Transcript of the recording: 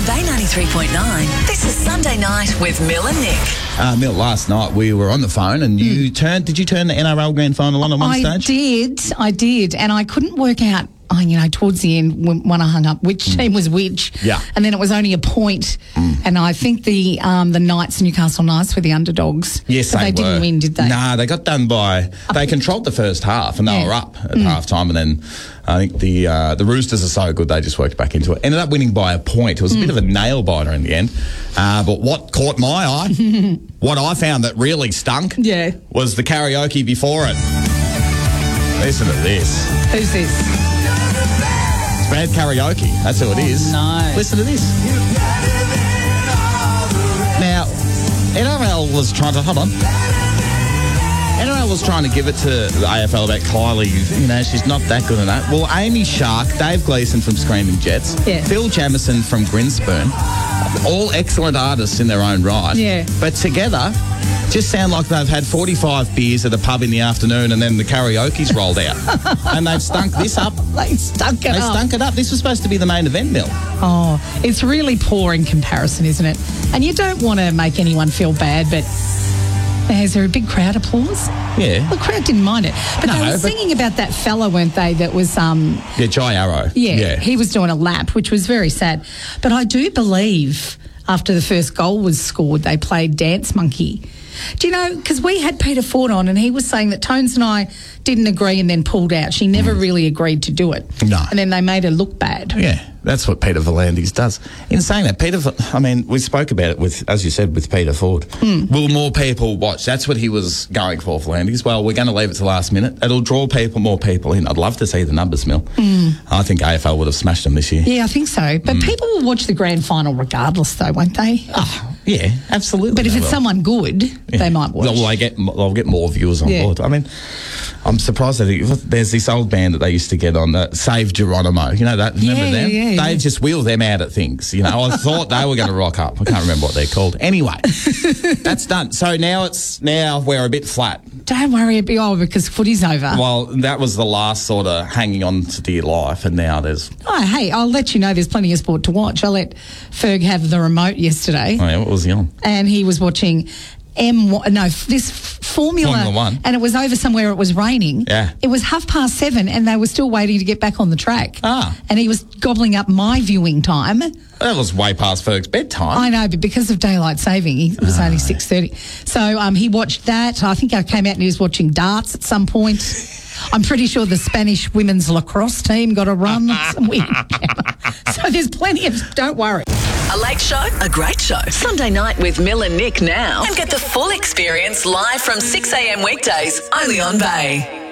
Bay 93.9. This is Sunday Night with Mill and Nick. Mill, last night we were on the phone and did you turn the NRL Grand Final on at one stage? I did. And I couldn't work out, towards the end when I hung up, which team was which. Yeah. And then it was only a point. And I think the Knights, Newcastle Knights, were the underdogs. Yes, but they were. didn't win, did they? Nah, they got done by... They controlled the first half and they were up at half-time, and then I think the Roosters are so good they just worked back into it. Ended up winning by a point. It was a bit of a nail-biter in the end. But what caught my eye, what I found that really stunk, was the karaoke before it. Listen to this. Who's this? It's bad karaoke. That's who it is. No. Listen to this. Now, NRL was trying to... Hold on. NRL was trying to give it to the AFL about Kylie. She's not that good at that. Well, Amy Shark, Dave Gleeson from Screaming Jets, Phil Jamieson from Grinspoon, all excellent artists in their own right. Yeah. But together... just sound like they've had 45 beers at a pub in the afternoon and then the karaoke's rolled out. And they've stunk this up. They stunk it up. This was supposed to be the main event, Mill. Oh, it's really poor in comparison, isn't it? And you don't want to make anyone feel bad, but is there a big crowd applause? Yeah. The crowd didn't mind it. But they were singing about that fella, weren't they, that was... Yeah, Jai Arrow. Yeah, he was doing a lap, which was very sad. But I do believe after the first goal was scored, they played Dance Monkey. Do you know, because we had Peter Ford on and he was saying that Tones and I didn't agree and then pulled out. She never really agreed to do it. No. And then they made her look bad. Yeah, that's what Peter V'landys does. In saying that, we spoke about it with, as you said, with Peter Ford. Will more people watch? That's what he was going for V'landys. Well, we're going to leave it to last minute. It'll draw more people in. I'd love to see the numbers, Mill. I think AFL would have smashed them this year. Yeah, I think so. But people will watch the grand final regardless, though, won't they? Oh, yeah, absolutely. But if it's someone good, they might watch. Well, they'll get more viewers on board. I mean, I'm surprised that there's this old band that they used to get on, Save Geronimo. You know that? Remember them? Yeah. They just wheel them out at things. I thought they were going to rock up. I can't remember what they're called. Anyway, that's done. So now we're a bit flat. Don't worry, because footy's over. Well, that was the last sort of hanging on to dear life, and now there's... Oh, hey, I'll let you know there's plenty of sport to watch. I let Ferg have the remote yesterday. Oh, yeah, what was he on? And he was watching Formula 1. And it was over somewhere, it was raining. Yeah. It was 7:30 and they were still waiting to get back on the track. Ah. And he was gobbling up my viewing time. That was way past Ferg's bedtime. I know, but because of daylight saving, it was only 6:30. So he watched that. I think I came out and he was watching darts at some point. I'm pretty sure the Spanish women's lacrosse team got a run. So there's plenty of... Don't worry. A late show, a great show. Sunday Night with Mill and Nick now. And get the full experience live from 6 a.m. weekdays only on Bay.